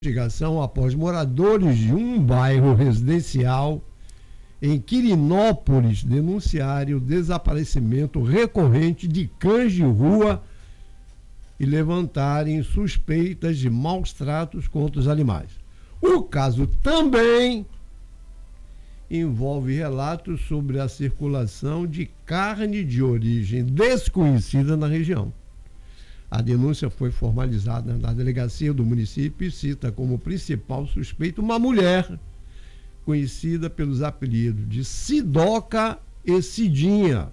Investigação após moradores de um bairro residencial em Quirinópolis denunciarem o desaparecimento recorrente de cães de rua e levantarem suspeitas de maus tratos contra os animais. O caso também envolve relatos sobre a circulação de carne de origem desconhecida na região. A denúncia foi formalizada na delegacia do município e cita como principal suspeito uma mulher conhecida pelos apelidos de Sidoca e Cidinha.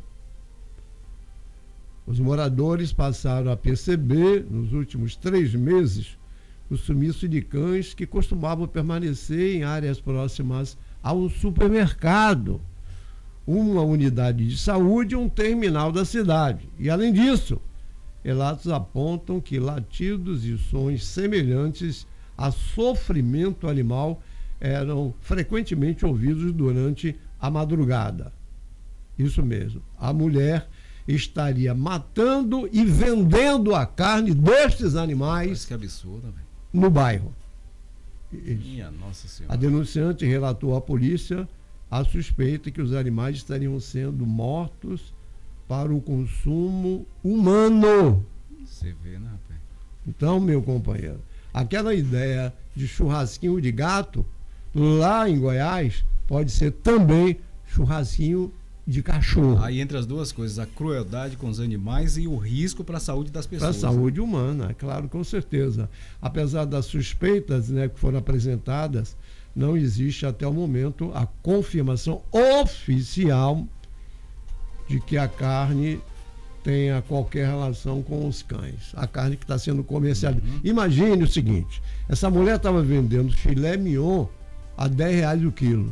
Os moradores passaram a perceber, nos últimos 3 meses, o sumiço de cães que costumavam permanecer em áreas próximas ao supermercado, uma unidade de saúde e um terminal da cidade. E, além disso, relatos apontam que latidos e sons semelhantes a sofrimento animal eram frequentemente ouvidos durante a madrugada. Isso mesmo, a mulher estaria matando e vendendo a carne destes animais. Que absurdo, velho. No bairro. Minha Nossa Senhora. A denunciante relatou à polícia a suspeita que os animais estariam sendo mortos para o consumo humano. Você vê, né, rapaz? Então, meu companheiro, aquela ideia de churrasquinho de gato, lá em Goiás, pode ser também churrasquinho de cachorro. Aí entre as duas coisas, a crueldade com os animais e o risco para a saúde das pessoas. Para a saúde humana, é claro, com certeza. Apesar das suspeitas, né, que foram apresentadas, não existe até o momento a confirmação oficial de que a carne tenha qualquer relação com os cães. A carne que está sendo comercializada. Imagine o seguinte, essa mulher estava vendendo filé mignon a R$10 o quilo.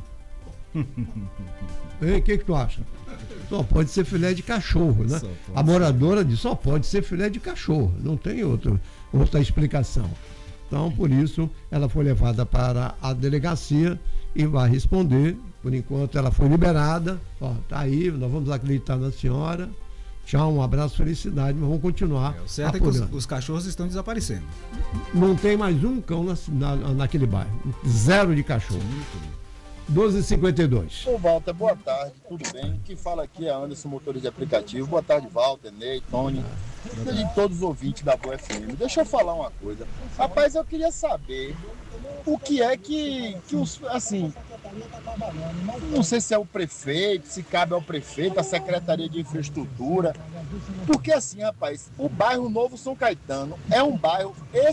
O que tu acha? Só pode ser filé de cachorro, né? A moradora disse, só pode ser filé de cachorro, não tem outra explicação. Então, por isso, ela foi levada para a delegacia e vai responder. Por enquanto, ela foi liberada. Ó, tá aí, nós vamos acreditar na senhora. Tchau, um abraço, felicidade, mas vamos continuar. O certo apurando. É que os cachorros estão desaparecendo. Não tem mais um cão naquele bairro. 0 de cachorro. 12h52. Ô Walter, boa tarde, tudo bem? Quem fala aqui é Anderson, motorista de aplicativo. Boa tarde, Walter, Ney, Tony e todos os ouvintes da Boa FM. Deixa eu falar uma coisa. Rapaz, eu queria saber o que é que os, assim, não sei se é o prefeito, se cabe ao prefeito, a Secretaria de Infraestrutura, porque assim, rapaz, o bairro Novo São Caetano é um bairro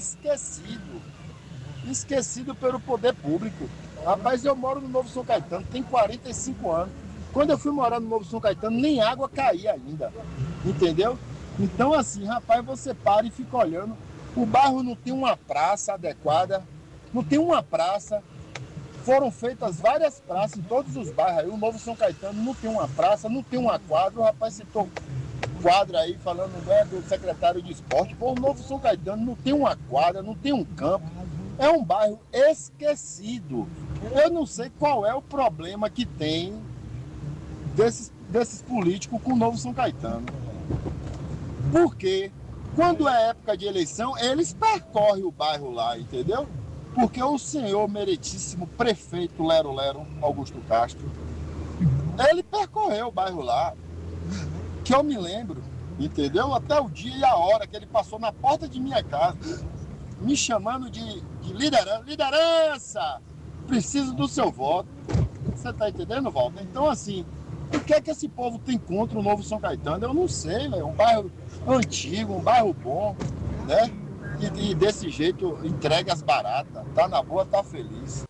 esquecido pelo poder público. Rapaz, eu moro no Novo São Caetano, tem 45 anos. Quando eu fui morar no Novo São Caetano, nem água caía ainda, entendeu? Então assim, rapaz, você para e fica olhando, o bairro não tem uma praça adequada, não tem uma praça, foram feitas várias praças em todos os bairros aí, o Novo São Caetano não tem uma praça, não tem uma quadra, o rapaz citou quadra aí, falando, né, do secretário de esporte, pô, o Novo São Caetano não tem uma quadra, não tem um campo, é um bairro esquecido. Eu não sei qual é o problema que tem desses políticos com o Novo São Caetano. Porque quando é época de eleição, eles percorrem o bairro lá, entendeu? Porque o senhor meritíssimo prefeito Lero Augusto Castro, ele percorreu o bairro lá, que eu me lembro, entendeu? Até o dia e a hora que ele passou na porta de minha casa, me chamando de liderança, preciso do seu voto. Você tá entendendo, Walter? Então, assim, o que é que esse povo tem contra o Novo São Caetano? Eu não sei, é um bairro antigo, um bairro bom, né? E desse jeito entrega as baratas, tá na boa, tá feliz.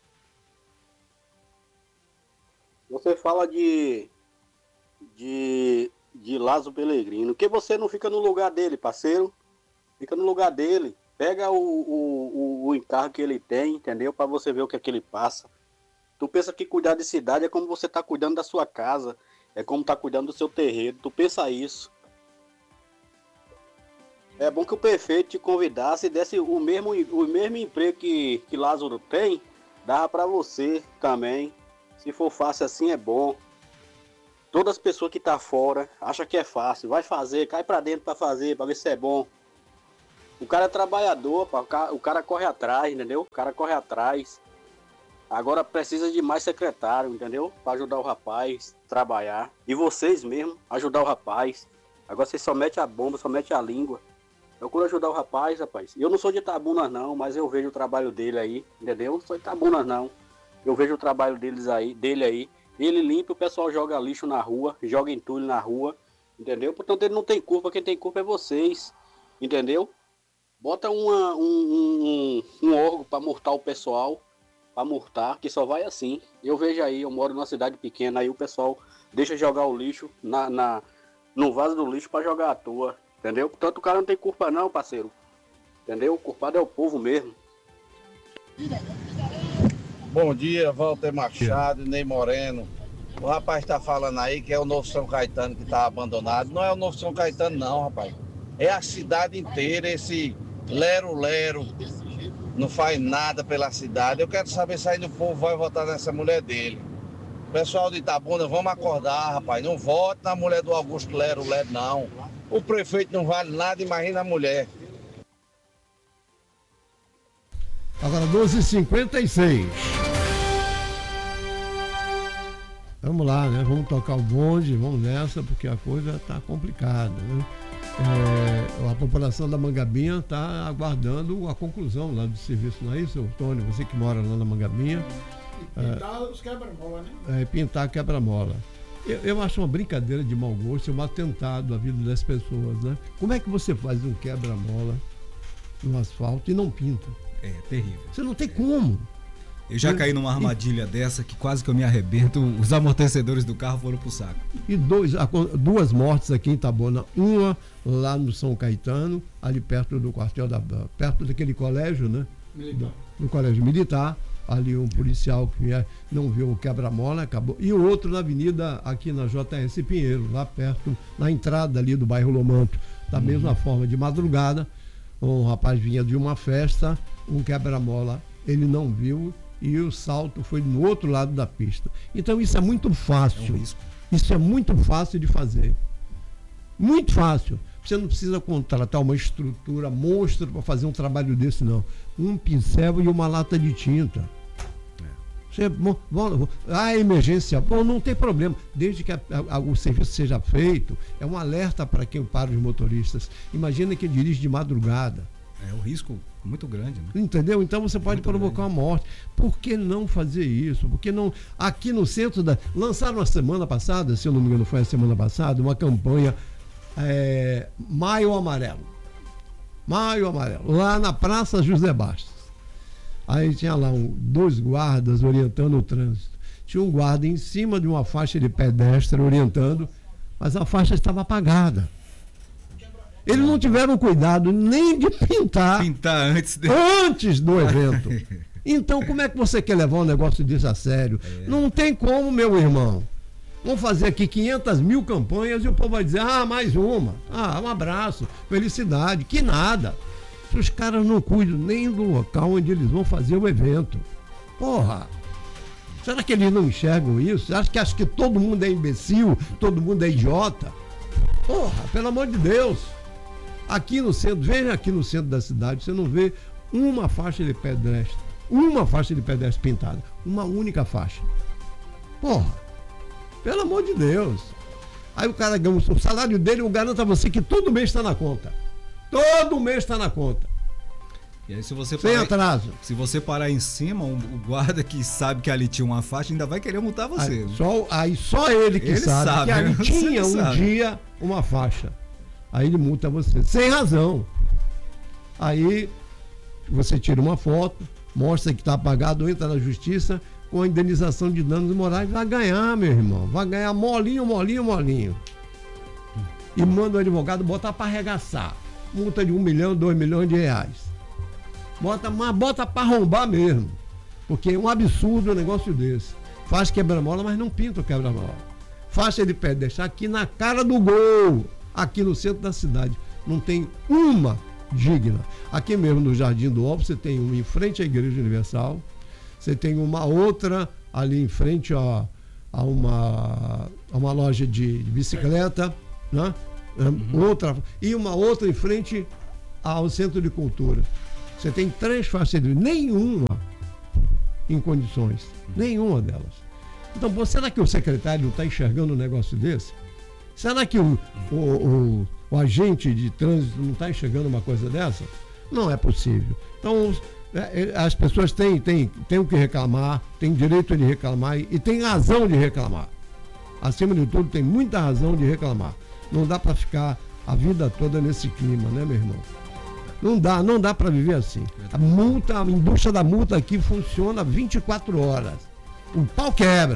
Você fala de Lázaro Pellegrino, por que você não fica no lugar dele, parceiro? Fica no lugar dele. Pega o encargo que ele tem, entendeu? Para você ver o que é que ele passa. Tu pensa que cuidar de cidade é como você tá cuidando da sua casa, é como tá cuidando do seu terreiro. Tu pensa isso. É bom que o prefeito te convidasse e desse o mesmo emprego que Lázaro tem, dava para você também. Se for fácil assim é bom. Todas as pessoas que tá fora acham que é fácil. Vai fazer, cai para dentro para fazer, para ver se é bom. O cara é trabalhador, pá, o cara corre atrás, entendeu? O cara corre atrás. Agora precisa de mais secretário, entendeu? Para ajudar o rapaz a trabalhar. E vocês mesmo, ajudar o rapaz. Agora vocês só metem a bomba, só metem a língua. Procura ajudar o rapaz. Eu não sou de Itabunas não, mas eu vejo o trabalho dele aí, entendeu? Não sou de Itabunas não. Eu vejo o trabalho dele aí. Ele limpa, o pessoal joga lixo na rua, joga entulho na rua, entendeu? Portanto, ele não tem culpa, quem tem culpa é vocês, entendeu? Bota um órgão para multar o pessoal, para multar, que só vai assim. Eu vejo aí, eu moro numa cidade pequena, aí o pessoal deixa jogar o lixo no vaso do lixo para jogar à toa, entendeu? Portanto, o cara não tem culpa não, parceiro, entendeu? O culpado é o povo mesmo. Bom dia, Walter Machado e Ney Moreno. O rapaz está falando aí que é o Novo São Caetano que está abandonado. Não é o Novo São Caetano não, rapaz. É a cidade inteira, esse lero-lero. Não faz nada pela cidade. Eu quero saber se ainda o povo vai votar nessa mulher dele. Pessoal de Itabuna, vamos acordar, rapaz. Não vote na mulher do Augusto Lero-Lero, não. O prefeito não vale nada, imagina a mulher. Agora 12h56. Vamos lá, né? Vamos tocar o bonde, vamos nessa, porque a coisa está complicada, né? A população da Mangabinha está aguardando a conclusão lá do serviço, não é isso, Tônio? Você que mora lá na Mangabinha. Pintar os quebra-mola, né? Pintar quebra-mola. Eu acho uma brincadeira de mau gosto, um atentado à vida das pessoas, né? Como é que você faz um quebra-mola no asfalto e não pinta? É terrível. Você não tem como. Eu já caí numa armadilha dessa que quase que eu me arrebento. Os amortecedores do carro foram pro saco. E duas mortes aqui em Itabuna. Uma lá no São Caetano, ali perto do quartel perto daquele colégio, né? Militar. No colégio militar. Ali um policial que não viu o quebra-mola, acabou. E o outro na avenida, aqui na JS Pinheiro, lá perto, na entrada ali do bairro Lomanto. Da mesma forma, de madrugada, um rapaz vinha de uma festa, um quebra-mola, ele não viu e o salto foi no outro lado da pista. Então isso é muito fácil. É um risco. Isso é muito fácil de fazer. Muito fácil. Você não precisa contratar uma estrutura monstro para fazer um trabalho desse, não. Um pincel e uma lata de tinta. A emergência, bom, não tem problema, desde que o serviço seja feito, é um alerta para os motoristas. Imagina que dirige de madrugada. É um risco muito grande, né? Entendeu? Então você pode provocar uma morte. Por que não fazer isso? Por que não? Aqui no centro lançaram a semana passada, se eu não me engano foi a semana passada, uma campanha Maio Amarelo. Maio Amarelo, lá na Praça José Bastos. Aí tinha lá dois guardas orientando o trânsito. Tinha um guarda em cima de uma faixa de pedestre orientando, mas a faixa estava apagada. Eles não tiveram cuidado nem de pintar antes do evento. Então, como é que você quer levar um negócio desse a sério? Não tem como, meu irmão. Vamos fazer aqui 500 mil campanhas e o povo vai dizer, mais uma. Um abraço, felicidade, que nada. Se os caras não cuidam nem do local onde eles vão fazer o evento. Porra! Será que eles não enxergam isso? Acho que todo mundo é imbecil, todo mundo é idiota? Porra, pelo amor de Deus! Aqui no centro, veja aqui no centro da cidade, você não vê uma faixa de pedestre pintada. Uma única faixa. Porra! Pelo amor de Deus! Aí o cara ganha o salário dele, eu garanto a você que todo mês está na conta. Todo mês está na conta. E aí, se você sem atraso. Se você parar em cima, o guarda que sabe que ali tinha uma faixa ainda vai querer multar você. Só ele que sabe que ali tinha dia uma faixa. Aí ele multa você. Sem razão. Aí você tira uma foto, mostra que está apagado, entra na justiça com a indenização de danos morais. Vai ganhar, meu irmão. Vai ganhar molinho. E manda o advogado botar para arregaçar. Multa de 1 milhão, 2 milhões de reais. Bota para arrombar mesmo. Porque é um absurdo um negócio desse. Faz quebra-mola, mas não pinta o quebra-mola. Faixa de pé, deixar aqui na cara do gol. Aqui no centro da cidade. Não tem uma digna. Aqui mesmo no Jardim do Alvo, você tem uma em frente à Igreja Universal. Você tem uma outra ali em frente a uma loja de bicicleta, né? Outra, e uma outra em frente ao Centro de Cultura. Você tem 3 facilidades, nenhuma em condições, nenhuma delas. Então, será que o secretário não está enxergando um negócio desse? Será que o agente de trânsito não está enxergando uma coisa dessa? Não é possível. Então, as pessoas têm o que reclamar, têm direito de reclamar e têm razão de reclamar. Acima de tudo, tem muita razão de reclamar. Não dá para ficar a vida toda nesse clima, né, meu irmão? Não dá para viver assim. A indústria da multa aqui funciona 24 horas. O pau quebra.